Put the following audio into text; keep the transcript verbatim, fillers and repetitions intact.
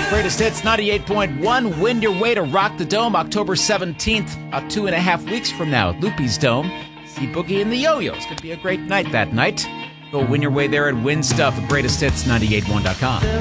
Greatest Hits ninety-eight point one. Win your way to Rock the Dome October seventeenth, about two and a half weeks from now at Loopy's Dome. See Boogie and the Yo-Yo. It's going to be a great night that night. Go win your way there and win stuff at greatest hits nine eight one dot com.